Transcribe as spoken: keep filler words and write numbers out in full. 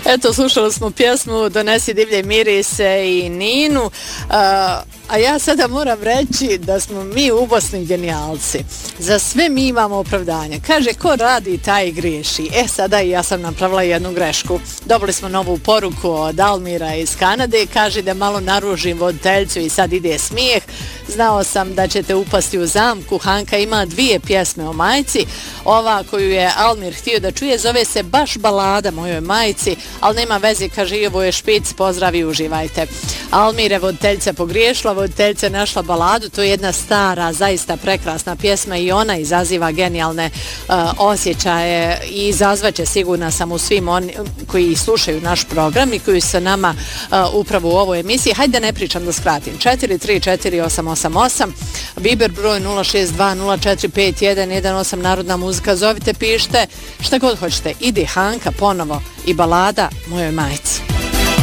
Eto, slušali smo pjesmu Donesi divlje mirise i Ninu, a, a ja sada moram reći da smo mi u Bosni genijalci. Za sve mi imamo opravdanje. Kaže, ko radi, taj griješi. E, sada i ja sam napravila jednu grešku. Dobili smo novu poruku od Almira iz Kanade. Kaže da malo naružim voditeljcu i sad ide smijeh. Znao sam da ćete upasti u zamku. Hanka ima dvije pjesme o majci. Ova koju je Almir htio da čuje zove se baš balada mojoj majci, ali nema veze, kaže, i ovo je špic, pozdrav i uživajte. Almir je voditeljca pogriješila, voditeljca našla baladu, to je jedna stara, zaista prekrasna pjesma i ona izaziva genijalne uh, osjećaje i izazvaće, sigurna sam, u svim oni koji slušaju naš program i koji su nama uh, upravo u ovoj emisiji. Hajde da ne pričam, da skratim. četiri tri četiri osam osam osam, Viber broj nula šest dva nula četiri pet jedan jedan osam, narodna muzika, zovite, pišite, šta god hoćete. Ide Hanka ponovo i balada mojoj majci.